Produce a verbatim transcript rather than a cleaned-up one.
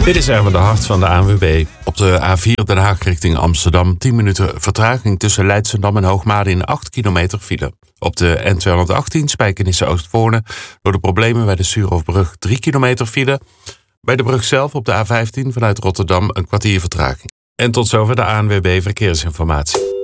Dit is Erwin de Hart van de A N W B. Op de A vier Den Haag richting Amsterdam tien minuten vertraging tussen Leidschendam en Hoogmade in acht kilometer file. Op de N tweehonderdachttien Spijkenisse-Oostvoorne door de problemen bij de Suurhofbrug drie kilometer file. Bij de brug zelf op de A vijftien vanuit Rotterdam een kwartier vertraging. En tot zover de A N W B Verkeersinformatie.